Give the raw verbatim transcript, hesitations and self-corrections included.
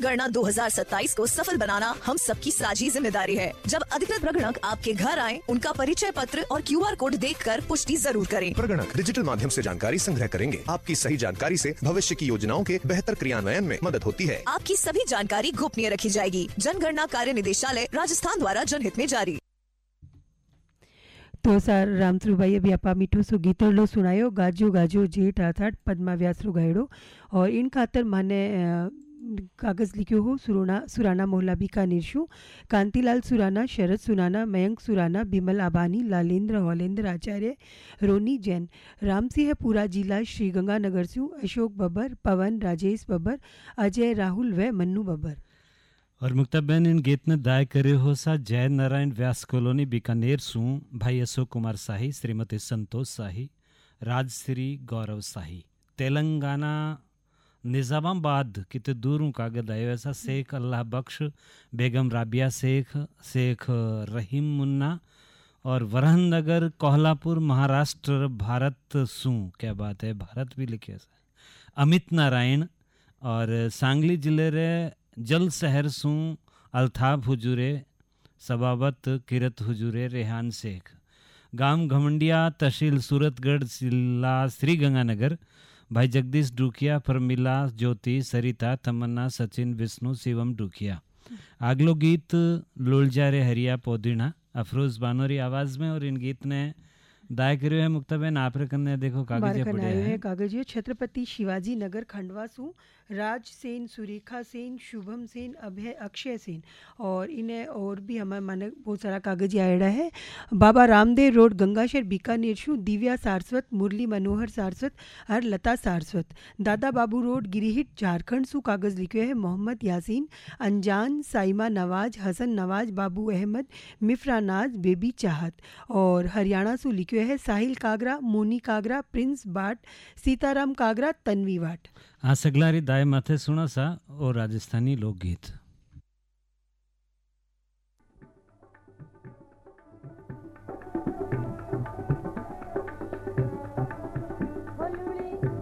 जनगणना दो हज़ार सत्ताईस को सफल बनाना हम सबकी साझी जिम्मेदारी है। जब अधिकृत प्रगणक आपके घर आए, उनका परिचय पत्र और क्यू आर कोड देखकर पुष्टि जरूर करें। प्रगणक डिजिटल माध्यम से जानकारी संग्रह करेंगे। आपकी सही जानकारी से भविष्य की योजनाओं के बेहतर क्रियान्वयन में मदद होती है। आपकी सभी जानकारी गोपनीय रखी जाएगी। जनगणना कार्य निदेशालय राजस्थान द्वारा जनहित में जारी। तो सर रामसरुभाई अभी आपा मीठो सो गीतड़ो सुनायो गाजो गाजो जेठ अर्थात पद्मा व्यास रो गायड़ो और इन खातर माने कागज़ लिखियो हो सुराना सुराना मोहल्ला बीकानेर शू कांतिलाल सुराना, शरद सुराना, मयंक सुराना, बिमल आबानी, लालेंद्र हौलेंद्र आचार्य, रोनी जैन, रामसिंह पूरा जिला श्री गंगानगर शू अशोक बब्बर, पवन, राजेश बब्बर, अजय राहुल व मन्नू बब्बर। और मुक्ताबेन इन गीत ने दाय करे हो सा जय नारायण व्यास कॉलोनी बीकानेर सू भाई अशोक कुमार शाही, श्रीमती संतोष शाही, राजश्री गौरव शाही, तेलंगाना निज़ामाबाद कितने दूरों कागज आए वैसा शेख अल्लाह बख्श, बेगम राबिया शेख, शेख रहीम मुन्ना और वरहनगर कोल्हापुर महाराष्ट्र भारत सू, क्या बात है भारत भी लिखे अमित नारायण और सांगली जिले रे जल शहर सू अल्ताफ हुजूरे, सबाबत किरत हुजूरे, रेहान शेख, गांव घमंडिया तहसील सूरतगढ़ जिला श्री गंगानगर भाई जगदीश डूकिया, परमिला, ज्योति, सरिता, तमन्ना, सचिन, विष्णु, शिवम डूकिया। अगलो गीत लोलजा रे हरिया पौधीना अफरोज बानोरी आवाज में और इन गीत ने दाय करियो है मुक्ताबेन आप रे कन्ने देखो कागज पड़े है कागज छत्रपति शिवाजी नगर खंडवा सू राज सेन, सुरेखा सेन, शुभम सेन, अभय अक्षय सेन और इन्हें और भी हमारे माने बहुत सारा कागज आया है। बाबा रामदेव रोड गंगाशहर बीकानेर शू दिव्या सारस्वत, मुरली मनोहर सारस्वत और लता सारस्वत, दादा बाबू रोड गिरिहिट झारखंड सू कागज लिखे है मोहम्मद यासीन, अनजान, साइमा नवाज, हसन नवाज, बाबू अहमद, मिफ्रा नाज, बेबी चाहत और हरियाणा सू लिखे है साहिल कागरा, मोनी कागरा, प्रिंस बाट, सीताराम कागरा, तन्वी बाट। हाँ सगलारी दाय माथे सुना सा और राजस्थानी लोकगीत।